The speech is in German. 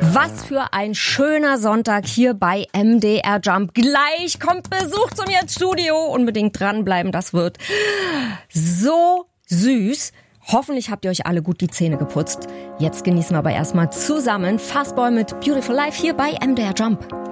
Was für ein schöner Sonntag hier bei MDR Jump. Gleich kommt Besuch zu mir ins Studio. Unbedingt dranbleiben, das wird so süß. Hoffentlich habt ihr euch alle gut die Zähne geputzt. Jetzt genießen wir aber erstmal zusammen Fastball mit Beautiful Life hier bei MDR Jump.